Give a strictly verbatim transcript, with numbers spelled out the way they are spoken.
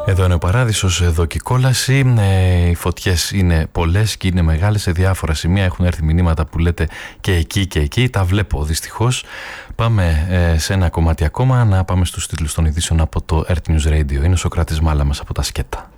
Εδώ είναι ο Παράδεισος, εδώ και η κόλαση. Ε, οι φωτιές είναι πολλές και είναι μεγάλες σε διάφορα σημεία. Έχουν έρθει μηνύματα που λέτε και εκεί και εκεί. Τα βλέπω δυστυχώς. Πάμε ε, σε ένα κομμάτι ακόμα, να πάμε στους τίτλους των ειδήσεων από το Earth News Radio. Είναι ο Σωκράτης Μάλαμας από τα Σκέτα.